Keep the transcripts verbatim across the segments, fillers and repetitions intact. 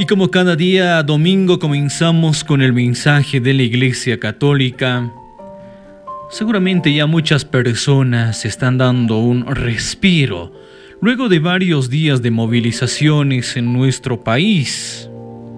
Y como cada día domingo comenzamos con el mensaje de la Iglesia Católica, seguramente ya muchas personas están dando un respiro luego de varios días de movilizaciones en nuestro país.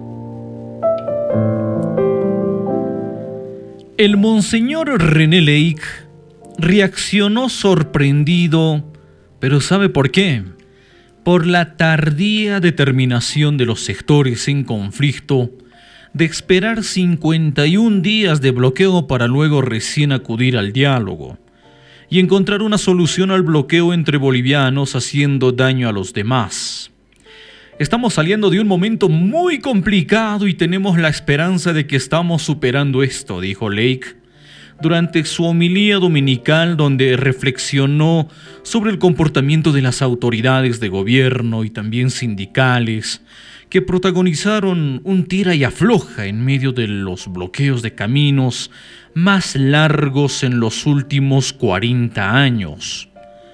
El Monseñor René Lake reaccionó sorprendido, pero ¿sabe por qué? Por la tardía determinación de los sectores en conflicto de esperar cincuenta y un días de bloqueo para luego recién acudir al diálogo y encontrar una solución al bloqueo entre bolivianos haciendo daño a los demás. Estamos saliendo de un momento muy complicado y tenemos la esperanza de que estamos superando esto, dijo Lake durante su homilía dominical, donde reflexionó sobre el comportamiento de las autoridades de gobierno y también sindicales que protagonizaron un tira y afloja en medio de los bloqueos de caminos más largos en los últimos cuarenta años.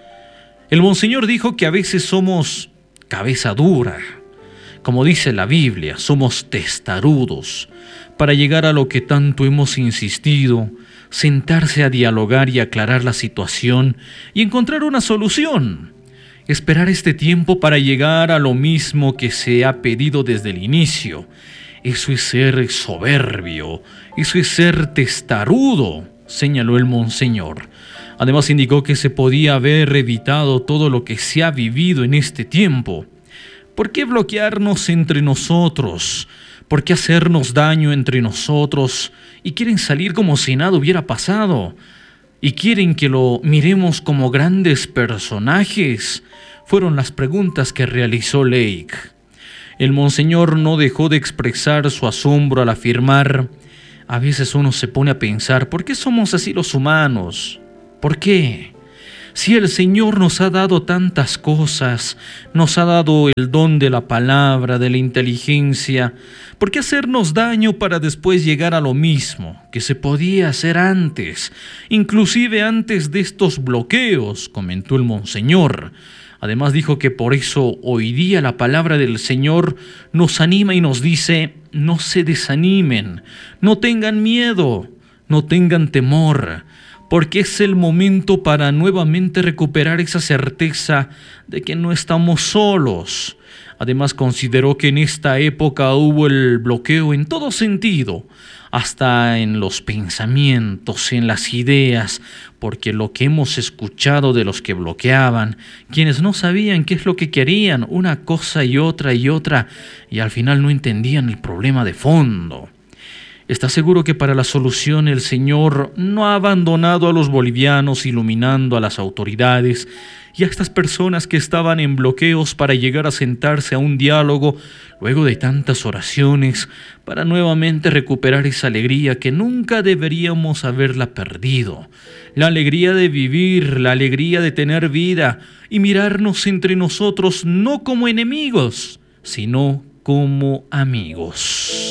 El Monseñor dijo que a veces somos cabeza dura, como dice la Biblia, somos testarudos para llegar a lo que tanto hemos insistido, sentarse a dialogar y aclarar la situación y encontrar una solución. Esperar este tiempo para llegar a lo mismo que se ha pedido desde el inicio. Eso es ser soberbio, eso es ser testarudo, señaló el Monseñor. Además indicó que se podía haber evitado todo lo que se ha vivido en este tiempo. ¿Por qué bloquearnos entre nosotros? ¿Por qué hacernos daño entre nosotros? Y quieren salir como si nada hubiera pasado. Y quieren que lo miremos como grandes personajes. Fueron las preguntas que realizó Lake. El Monseñor no dejó de expresar su asombro al afirmar: a veces uno se pone a pensar, ¿por qué somos así los humanos? ¿Por qué? Si el Señor nos ha dado tantas cosas, nos ha dado el don de la palabra, de la inteligencia, ¿por qué hacernos daño para después llegar a lo mismo que se podía hacer antes, inclusive antes de estos bloqueos?, comentó el Monseñor. Además dijo que por eso hoy día la palabra del Señor nos anima y nos dice: no se desanimen, no tengan miedo, no tengan temor, porque es el momento para nuevamente recuperar esa certeza de que no estamos solos. Además consideró que en esta época hubo el bloqueo en todo sentido, hasta en los pensamientos, en las ideas, porque lo que hemos escuchado de los que bloqueaban, quienes no sabían qué es lo que querían, una cosa y otra y otra, y al final no entendían el problema de fondo. ¿Está seguro que para la solución el Señor no ha abandonado a los bolivianos, iluminando a las autoridades y a estas personas que estaban en bloqueos para llegar a sentarse a un diálogo luego de tantas oraciones, para nuevamente recuperar esa alegría que nunca deberíamos haberla perdido? La alegría de vivir, la alegría de tener vida y mirarnos entre nosotros no como enemigos, sino como amigos.